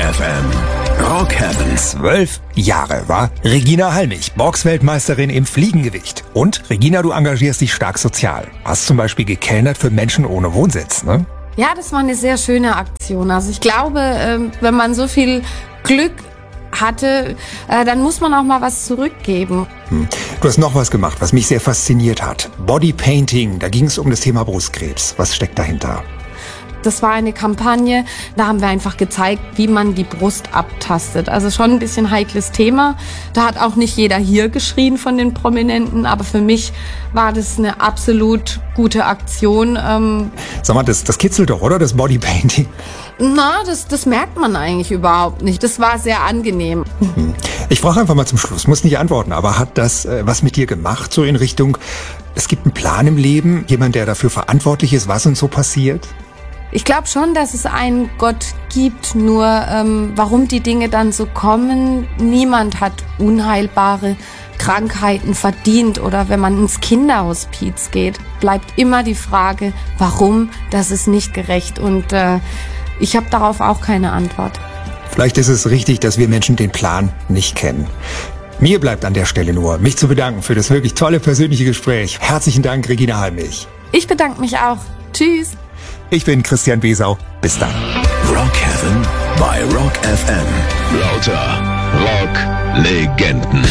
FM. Rock Heaven. 12 Jahre war Regina Halmich, Boxweltmeisterin im Fliegengewicht. Und Regina, du engagierst dich stark sozial. Hast zum Beispiel gekellnert für Menschen ohne Wohnsitz, ne? Ja, das war eine sehr schöne Aktion. Also ich glaube, wenn man so viel Glück hatte, dann muss man auch mal was zurückgeben. Du hast noch was gemacht, was mich sehr fasziniert hat. Bodypainting, da ging es um das Thema Brustkrebs. Was steckt dahinter? Das war eine Kampagne, da haben wir einfach gezeigt, wie man die Brust abtastet. Also schon ein bisschen heikles Thema. Da hat auch nicht jeder hier geschrien von den Prominenten, aber für mich war das eine absolut gute Aktion. Sag mal, das kitzelt doch, oder? Das Bodypainting? Na, das merkt man eigentlich überhaupt nicht. Das war sehr angenehm. Ich frage einfach mal zum Schluss, muss nicht antworten, aber hat das was mit dir gemacht, so in Richtung, es gibt einen Plan im Leben, jemand, der dafür verantwortlich ist, was uns so passiert? Ich glaube schon, dass es einen Gott gibt, nur warum die Dinge dann so kommen, niemand hat unheilbare Krankheiten verdient, oder wenn man ins Kinderhospiz geht, bleibt immer die Frage, warum, das ist nicht gerecht, und ich habe darauf auch keine Antwort. Vielleicht ist es richtig, dass wir Menschen den Plan nicht kennen. Mir bleibt an der Stelle nur, mich zu bedanken für das wirklich tolle persönliche Gespräch. Herzlichen Dank, Regina Halmich. Ich bedanke mich auch. Tschüss. Ich bin Christian Besau. Bis dann. Rock Heaven bei Rock FM. Lauter Rock-Legenden.